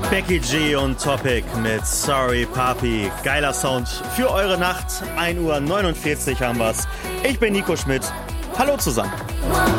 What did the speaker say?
Becky G und Topic mit Sorry Papi. Geiler Sound für eure Nacht. 1:49 Uhr haben wir's. Ich bin Nico Schmidt. Hallo zusammen.